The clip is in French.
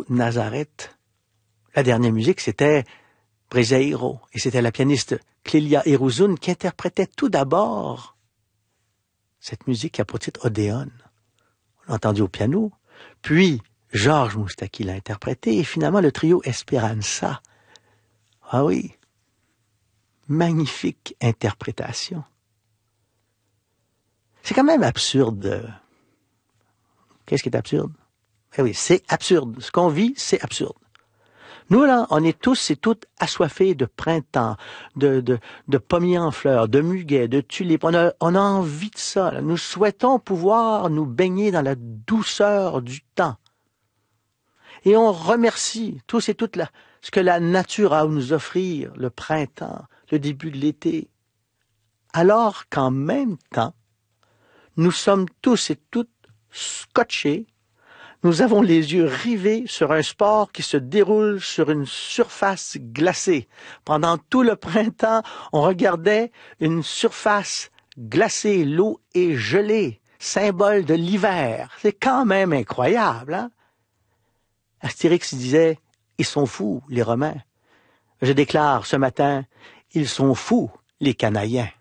Nazareth. La dernière musique, c'était Brezeiro, et c'était la pianiste Clélia Eruzun qui interprétait tout d'abord cette musique qui a pour titre Odéon. On l'a entendu au piano, puis Georges Moustaki l'a interprété, et finalement le trio Esperanza. Ah oui, magnifique interprétation. C'est quand même absurde. Qu'est-ce qui est absurde? Eh oui, c'est absurde. Ce qu'on vit, c'est absurde. Nous, là, on est tous et toutes assoiffés de printemps, de pommiers en fleurs, de muguets, de tulipes. On a envie de ça. Là. Nous souhaitons pouvoir nous baigner dans la douceur du temps. Et on remercie tous et toutes ce que la nature a à nous offrir, le printemps, le début de l'été. Alors qu'en même temps, nous sommes tous et toutes scotchés. Nous avons les yeux rivés sur un sport qui se déroule sur une surface glacée. Pendant tout le printemps, on regardait une surface glacée, l'eau est gelée, symbole de l'hiver. C'est quand même incroyable, hein? Astérix disait, ils sont fous, les Romains. Je déclare ce matin, ils sont fous, les Canaïens.